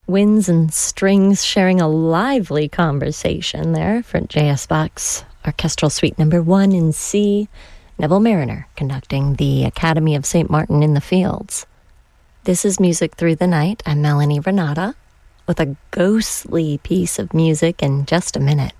Winds and strings sharing a lively conversation there for J.S. Bach's Orchestral Suite Number 1 in C. Neville Marriner conducting the Academy of St. Martin in the Fields. This is Music Through the Night. I'm Melanie Renata with a ghostly piece of music in just a minute.